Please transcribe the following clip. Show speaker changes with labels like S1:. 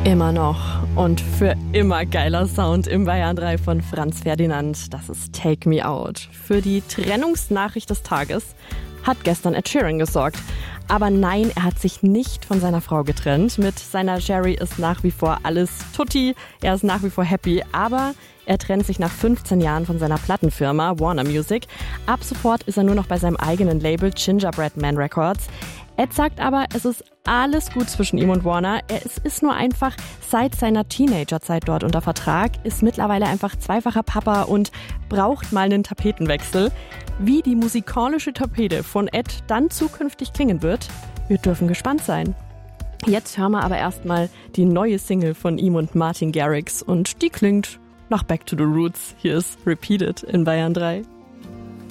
S1: Immer noch und für immer geiler Sound im Bayern 3 von Franz Ferdinand. Das ist Take Me Out. Für die Trennungsnachricht des Tages hat gestern Ed Sheeran gesorgt. Aber nein, er hat sich nicht von seiner Frau getrennt. Mit seiner Sherry ist nach wie vor alles tutti. Er ist nach wie vor happy, aber er trennt sich nach 15 Jahren von seiner Plattenfirma Warner Music. Ab sofort ist er nur noch bei seinem eigenen Label Gingerbread Man Records. Ed sagt aber, es ist alles gut zwischen ihm und Warner. Es ist nur einfach seit seiner Teenagerzeit dort unter Vertrag, ist mittlerweile einfach zweifacher Papa und braucht mal einen Tapetenwechsel. Wie die musikalische Tapete von Ed dann zukünftig klingen wird, wir dürfen gespannt sein. Jetzt hören wir aber erstmal die neue Single von ihm und Martin Garrix und die klingt nach Back to the Roots. Hier ist Repeat It in Bayern 3.